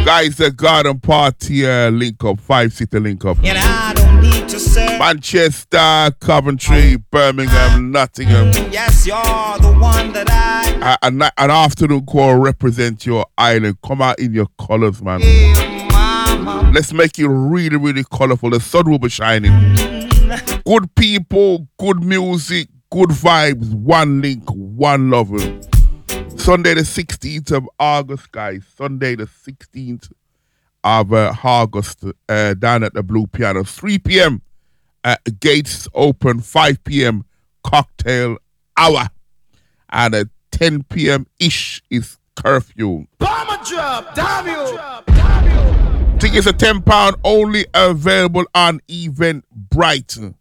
Guys, the garden party link up, 5-city link up. And I don't need to say Manchester, Coventry, Birmingham, Nottingham. yes, you're the one that An afternoon call represent your island. Come out in your colors, man. mama. Let's make it really, really colorful. The sun will be shining. Good people, good music, good vibes. One link, one love. Sunday the 16th of August, guys. Sunday the 16th of August, down at the Blue Piano. 3 p.m. Gates open. 5 p.m. cocktail hour. And at 10 p.m. ish is curfew. Bomber drop, damn you. Tickets are £10 only, available on Eventbrite.